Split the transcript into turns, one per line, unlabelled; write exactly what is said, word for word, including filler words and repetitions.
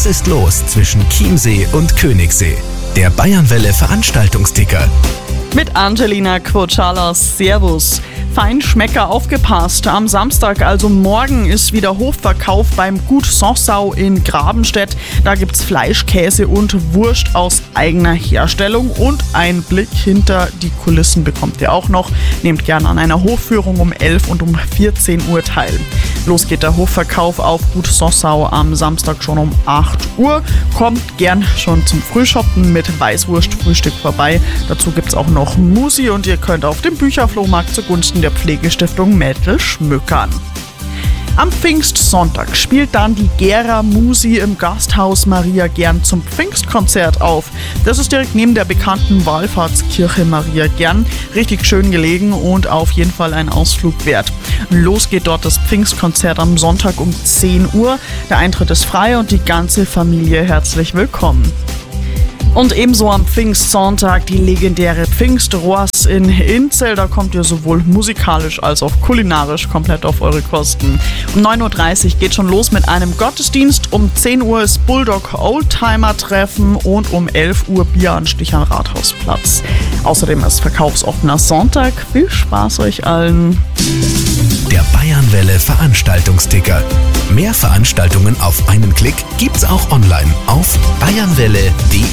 Was ist los zwischen Chiemsee und Königssee? Der Bayernwelle Veranstaltungsticker.
Mit Angelina Quotschalas. Servus. Feinschmecker, aufgepasst. Am Samstag, also morgen, ist wieder Hofverkauf beim Gut Sonsau in Grabenstedt. Da gibt's Fleisch, Käse und Wurst aus eigener Herstellung und ein Blick hinter die Kulissen bekommt ihr auch noch. Nehmt gern an einer Hofführung um elf und um vierzehn Uhr teil. Los geht der Hofverkauf auf Gut Sonsau am Samstag schon um acht Uhr. Kommt gern schon zum Frühshoppen mit Weißwurstfrühstück vorbei. Dazu gibt's auch noch Musi und ihr könnt auf dem Bücherflohmarkt zugunsten der Pflegestiftung Metal schmückern. Am Pfingstsonntag spielt dann die Gera Musi im Gasthaus Maria Gern zum Pfingstkonzert auf. Das ist direkt neben der bekannten Wallfahrtskirche Maria Gern. Richtig schön gelegen und auf jeden Fall ein Ausflug wert. Los geht dort das Pfingstkonzert am Sonntag um zehn Uhr. Der Eintritt ist frei und die ganze Familie herzlich willkommen. Und ebenso am Pfingstsonntag die legendäre Pfingstroas in Inzell. Da kommt ihr sowohl musikalisch als auch kulinarisch komplett auf eure Kosten. Um neun Uhr dreißig geht schon los mit einem Gottesdienst. Um zehn Uhr ist Bulldog Oldtimer Treffen und um elf Uhr Bieranstich am Rathausplatz. Außerdem ist verkaufsoffener Sonntag. Viel Spaß euch allen.
Der Bayernwelle Veranstaltungsticker. Mehr Veranstaltungen auf einen Klick gibt's auch online auf bayernwelle punkt de.